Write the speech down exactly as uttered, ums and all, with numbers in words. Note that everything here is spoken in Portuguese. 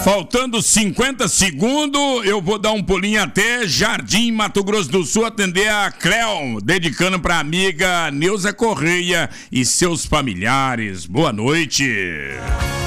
Faltando cinquenta segundos, eu vou dar um pulinho até Jardim, Mato Grosso do Sul, atender a Cleo, dedicando pra amiga Neuza Correia e seus familiares. Boa noite.